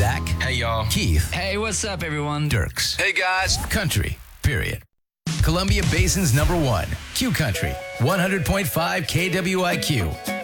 Zach. Hey, y'all. Keith. Hey, what's up, everyone? Dirks. Hey, guys. Country, period. Columbia Basin's #1, Q Country, 100.5 KWIQ.